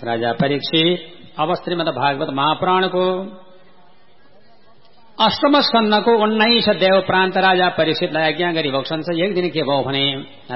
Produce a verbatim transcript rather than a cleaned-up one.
राजा परीक्षित अब श्रीमद् भागवत महापुराणको अष्टम स्कन्धको उन्नाइस देव प्रान्त राजा परीक्षितलाई आज्ञा गरिबक्सन्छ। एक दिन के भयो भने